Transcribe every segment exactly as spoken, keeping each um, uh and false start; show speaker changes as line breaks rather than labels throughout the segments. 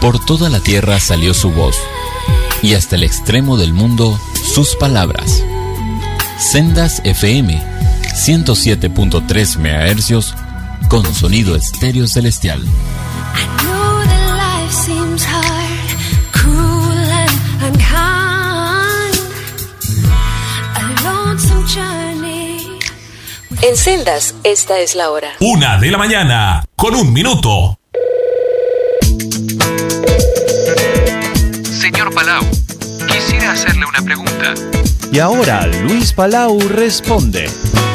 Por toda la tierra salió su voz, y hasta el extremo del mundo sus palabras. Sendas F M, ciento siete punto tres megahercios, con sonido estéreo celestial.
En Sendas, esta es la hora.
Una de la mañana, con un minuto.
Señor Palau, quisiera hacerle una pregunta.
Y ahora Luis Palau responde.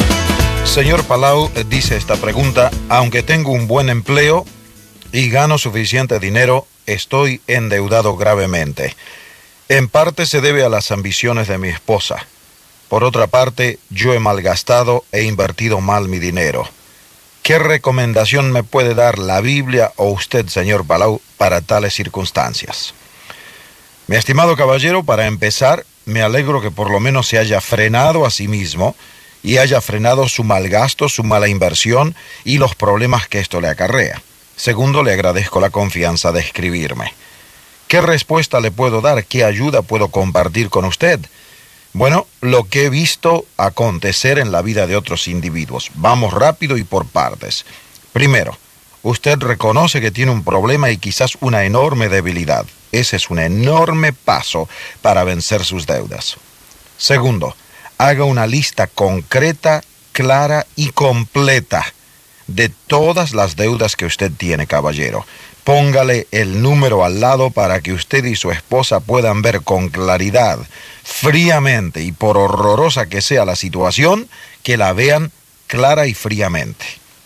Señor Palau, dice esta pregunta: aunque tengo un buen empleo y gano suficiente dinero, estoy endeudado gravemente. En parte se debe a las ambiciones de mi esposa. Por otra parte, yo he malgastado e invertido mal mi dinero. ¿Qué recomendación me puede dar la Biblia o usted, señor Palau, para tales circunstancias? Mi estimado caballero, para empezar, me alegro que por lo menos se haya frenado a sí mismo y haya frenado su mal gasto, su mala inversión y los problemas que esto le acarrea. Segundo, le agradezco la confianza de escribirme. ¿Qué respuesta le puedo dar? ¿Qué ayuda puedo compartir con usted? Bueno, lo que he visto acontecer en la vida de otros individuos. Vamos rápido y por partes. Primero, usted reconoce que tiene un problema y quizás una enorme debilidad. Ese es un enorme paso para vencer sus deudas. Segundo, haga una lista concreta, clara y completa de todas las deudas que usted tiene, caballero. Póngale el número al lado para que usted y su esposa puedan ver con claridad, fríamente, y por horrorosa que sea la situación, que la vean clara y fríamente.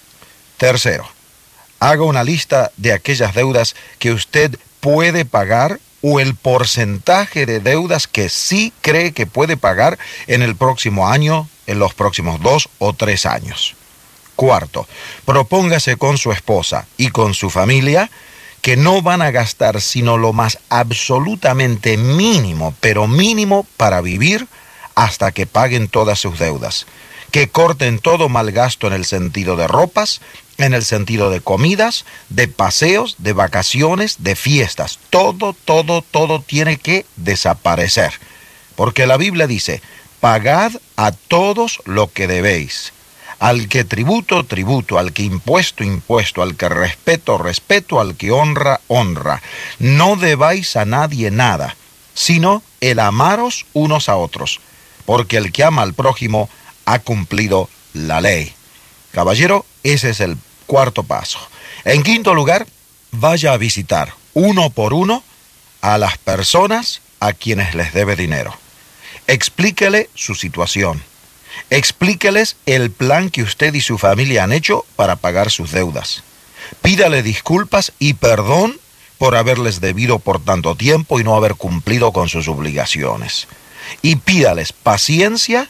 Tercero, haga una lista de aquellas deudas que usted puede pagar o el porcentaje de deudas que sí cree que puede pagar en el próximo año, en los próximos dos o tres años. Cuarto, propóngase con su esposa y con su familia que no van a gastar sino lo más absolutamente mínimo, pero mínimo para vivir hasta que paguen todas sus deudas. Que corten todo mal gasto en el sentido de ropas, en el sentido de comidas, de paseos, de vacaciones, de fiestas. Todo, todo, todo tiene que desaparecer. Porque la Biblia dice: pagad a todos lo que debéis. Al que tributo, tributo, al que impuesto, impuesto, al que respeto, respeto, al que honra, honra. No debáis a nadie nada, sino el amaros unos a otros, porque el que ama al prójimo ha cumplido la ley. Caballero, ese es el cuarto paso. En quinto lugar, vaya a visitar uno por uno a las personas a quienes les debe dinero. Explíquele su situación. Explíqueles el plan que usted y su familia han hecho para pagar sus deudas. Pídale disculpas y perdón por haberles debido por tanto tiempo y no haber cumplido con sus obligaciones. Y pídales paciencia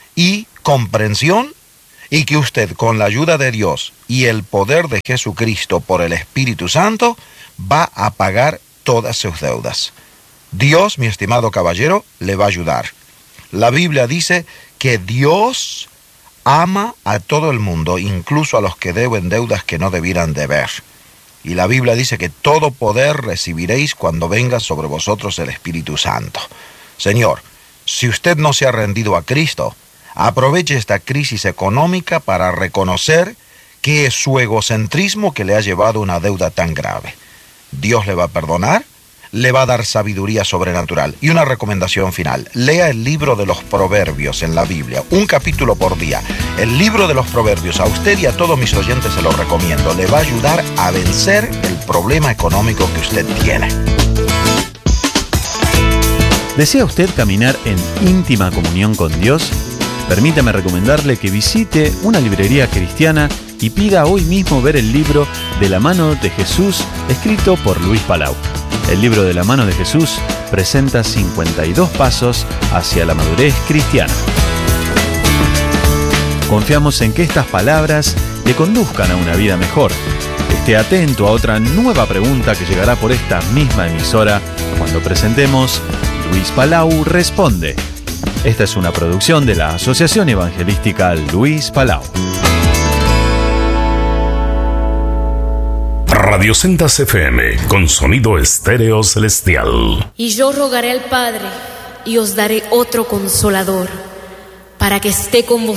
y comprensión, y que usted, con la ayuda de Dios y el poder de Jesucristo por el Espíritu Santo, va a pagar todas sus deudas. Dios, mi estimado caballero, le va a ayudar. La Biblia dice que Dios ama a todo el mundo, incluso a los que deben deudas que no debieran deber. Y la Biblia dice que todo poder recibiréis cuando venga sobre vosotros el Espíritu Santo. Señor, si usted no se ha rendido a Cristo, aproveche esta crisis económica para reconocer que es su egocentrismo que le ha llevado a una deuda tan grave. Dios le va a perdonar, le va a dar sabiduría sobrenatural. Y una recomendación final: lea el libro de los Proverbios en la Biblia, un capítulo por día. El libro de los Proverbios, a usted y a todos mis oyentes se lo recomiendo. Le va a ayudar a vencer el problema económico que usted tiene.
¿Desea usted caminar en íntima comunión con Dios? Permítame recomendarle que visite una librería cristiana y pida hoy mismo ver el libro De la mano de Jesús, escrito por Luis Palau. El libro De la mano de Jesús presenta cincuenta y dos pasos hacia la madurez cristiana. Confiamos en que estas palabras le conduzcan a una vida mejor. Esté atento a otra nueva pregunta que llegará por esta misma emisora cuando presentemos Luis Palau Responde. Esta es una producción de la Asociación Evangelística Luis Palau.
Radio Sendas F M, con sonido estéreo celestial.
Y yo rogaré al Padre, y os daré otro consolador, para que esté con vosotros